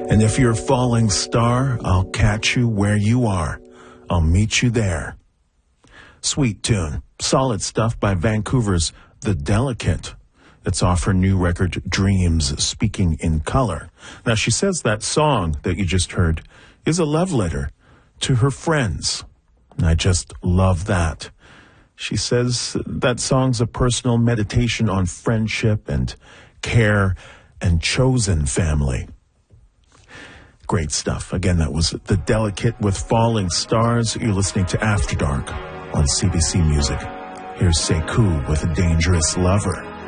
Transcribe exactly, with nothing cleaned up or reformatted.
And if you're a falling star, I'll catch you where you are. I'll meet you there. Sweet tune. Solid stuff by Vancouver's The Delicate. It's off her new record, Dreams, Speaking in Color. Now, she says that song that you just heard is a love letter to her friends. And I just love that. She says that song's a personal meditation on friendship and care and chosen family. Great stuff. Again, that was The Delicate with Falling Stars. You're listening to After Dark on C B C Music. Here's Sekou with A Dangerous Lover.